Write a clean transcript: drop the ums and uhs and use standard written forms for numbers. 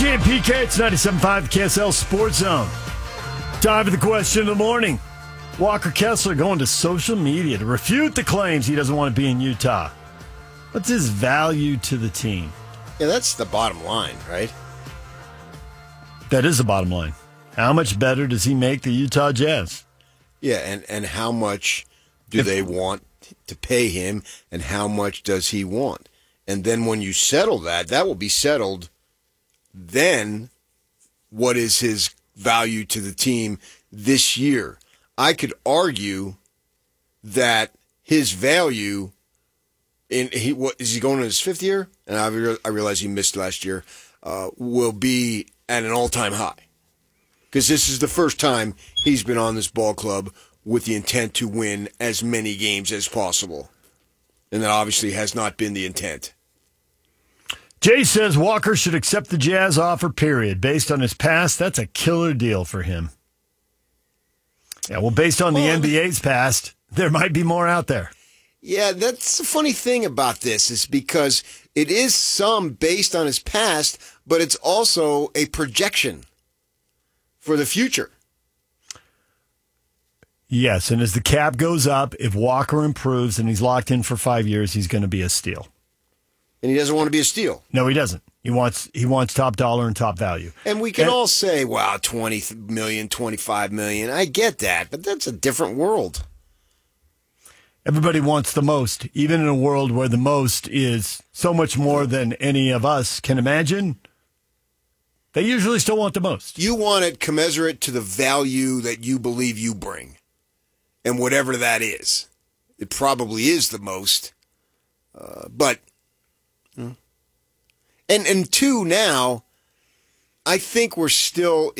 BG and PK, it's 97.5 KSL Sports Zone. Time for the question of the morning. Walker Kessler going to social media to refute the claims he doesn't want to be in Utah. What's his value to the team? Yeah, that's the bottom line, right? That is the bottom line. How much better does he make the Utah Jazz? Yeah, and how much do they want to pay him, and how much does he want? And then when you settle that will be settled. Then what is his value to the team this year? I could argue that his value is he going in his fifth year? And I realize he missed last year. Will be at an all-time high, because this is the first time he's been on this ball club with the intent to win as many games as possible, and that obviously has not been the intent. Jay says Walker should accept the Jazz offer, period. Based on his past, that's a killer deal for him. Yeah, well, based on the NBA's past, there might be more out there. Yeah, that's the funny thing about this, is because it is some based on his past, but it's also a projection for the future. Yes, and as the cap goes up, if Walker improves and he's locked in for 5 years, he's going to be a steal. And he doesn't want to be a steal. No, he doesn't. He wants top dollar and top value. And we can all say, wow, 20 million, 25 million. I get that, but that's a different world. Everybody wants the most, even in a world where the most is so much more than any of us can imagine. They usually still want the most. You want it commensurate to the value that you believe you bring. And whatever that is. It probably is the most. But... And two, now, I think we're still